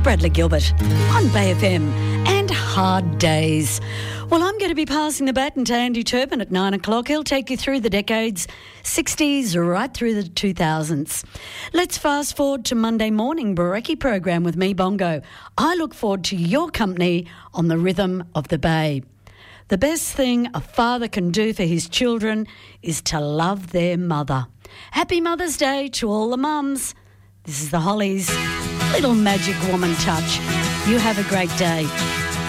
Bradley Gilbert on Bay FM and Hard Days. Well, I'm going to be passing the baton to Andy Turpin at 9 o'clock. He'll take you through the decades, 60s right through the 2000s. Let's fast forward to Monday morning Barecki program with me, Bongo. I look forward to your company on the Rhythm of the Bay. The best thing a father can do for his children is to love their mother. Happy Mother's Day to all the mums. This is the Hollies, Little Magic Woman Touch. You have a great day.